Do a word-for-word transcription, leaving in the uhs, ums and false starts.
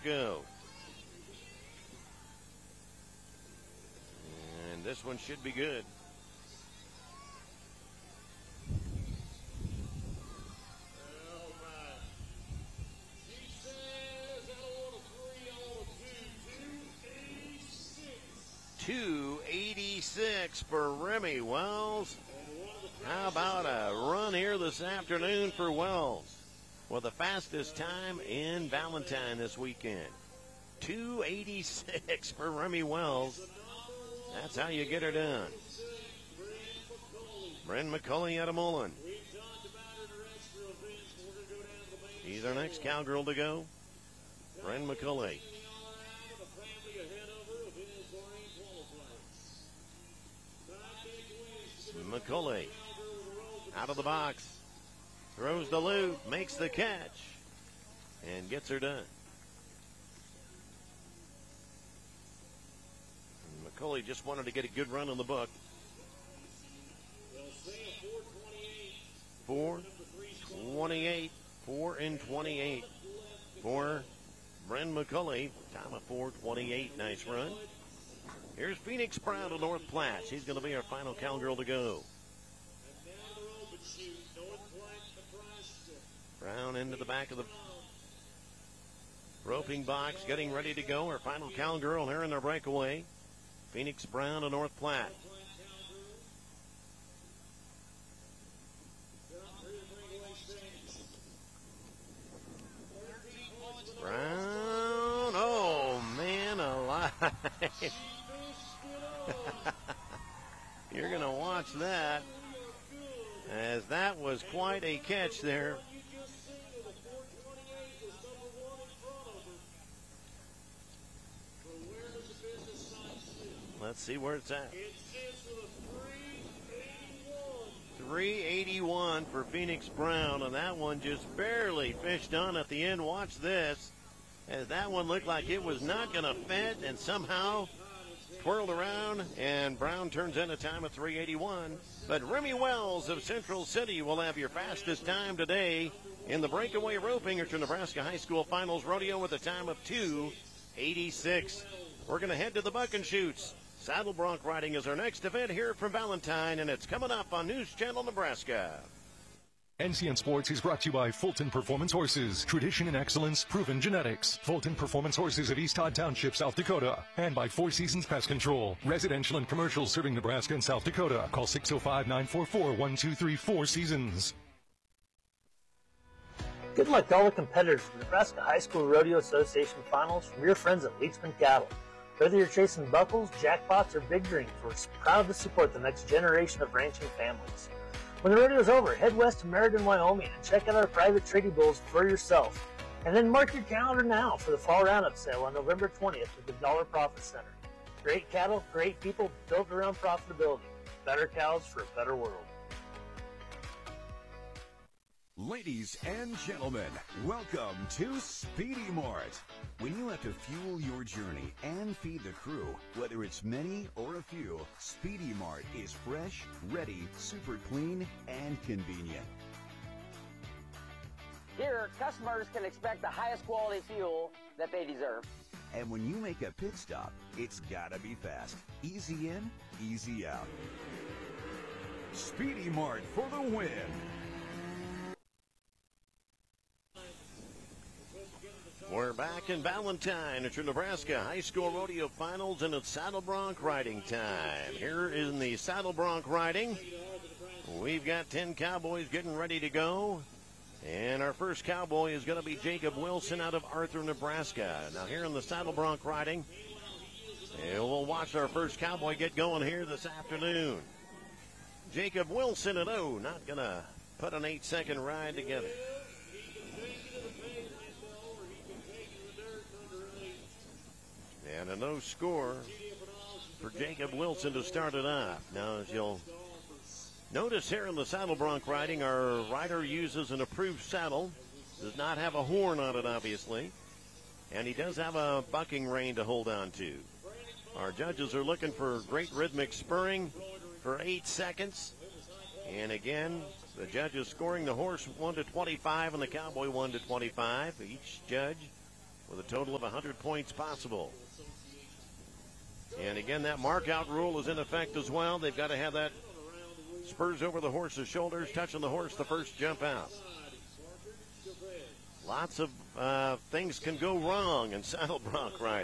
go. And this one should be good. two eighty-six for Remy Wells. How about a run here this afternoon for Wells? Well, the fastest time in Valentine this weekend. two eighty-six for Remy Wells. That's how you get her done. Bryn McCulley out of Mullen. He's our next cowgirl to go. Bryn McCulley. McCulley out of the box. Throws the loop, makes the catch, and gets her done. And McCulley just wanted to get a good run on the book. four twenty-eight, four and twenty-eight for Bryn McCulley. Time of four twenty-eight, nice run. Here's Phoenix Brown of North Platte. She's going to be our final cowgirl to go. Brown into the back of the roping box, getting ready to go. Our final cowgirl here in their breakaway. Phoenix Brown of North Platte. Brown, oh man alive. You're going to watch that, as that was quite a catch there. Let's see where it's at. three eighty-one for Phoenix Brown, and that one just barely fished on at the end. Watch this, as that one looked like it was not going to fit, and somehow twirled around, and Brown turns in a time of three eighty-one. But Remy Wells of Central City will have your fastest time today in the breakaway roping at your Nebraska High School Finals Rodeo with a time of two eighty-six. We're going to head to the Buck and Shoots. Saddle bronc riding is our next event here from Valentine, and it's coming up on News Channel Nebraska. N C N Sports is brought to you by Fulton Performance Horses. Tradition and excellence, proven genetics. Fulton Performance Horses of East Todd Township, South Dakota. And by Four Seasons Pest Control. Residential and commercial serving Nebraska and South Dakota. Call six oh five, nine four four, one two three four Seasons. Good luck to all the competitors in the Nebraska High School Rodeo Association Finals from your friends at Leachman Cattle. Whether you're chasing buckles, jackpots, or big dreams, we're proud to support the next generation of ranching families. When the rodeo's over, head west to Meriden, Wyoming, and check out our private trading bulls for yourself. And then mark your calendar now for the Fall Roundup sale on November twentieth at the Dollar Profit Center. Great cattle, great people, built around profitability. Better cows for a better world. Ladies and gentlemen, welcome to Speedy Mart. When you have to fuel your journey and feed the crew, whether it's many or a few, Speedy Mart is fresh, ready, super clean, and convenient. Here, customers can expect the highest quality fuel that they deserve. And when you make a pit stop, it's gotta be fast. Easy in, easy out. Speedy Mart for the win. We're back in Valentine at your Nebraska High School Rodeo Finals, and it's saddle bronc riding time. Here in the saddle bronc riding, we've got ten cowboys getting ready to go. And our first cowboy is going to be Jacob Wilson out of Arthur, Nebraska. Now here in the saddle bronc riding, and we'll watch our first cowboy get going here this afternoon. Jacob Wilson at oh, not going to put an eight-second ride together. And a no score for Jacob Wilson to start it off. Now, as you'll notice here in the saddle bronc riding, our rider uses an approved saddle. Does not have a horn on it, obviously. And he does have a bucking rein to hold on to. Our judges are looking for great rhythmic spurring for eight seconds. And again, the judges scoring the horse one to twenty-five and the cowboy one to twenty-five. Each judge with a total of one hundred points possible. And again, that mark out rule is in effect as well. They've got to have that spurs over the horse's shoulders, touching the horse the first jump out. Lots of uh, things can go wrong in saddle bronc riding.